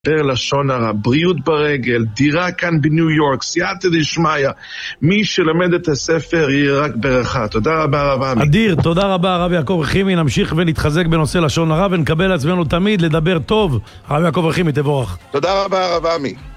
לשון הרע, בריאות ברגל, דירה כאן בניו יורק, סייעתא דשמיא. מי שלמד את הספר יהיה רק ברכה. תודה רבה הרב עמי. אדיר, תודה רבה הרב יעקב רחימי. נמשיך ונתחזק בנושא לשון הרע ונקבל לעצמנו תמיד לדבר טוב. הרב יעקב רחימי, תבורך. תודה רבה הרב עמי.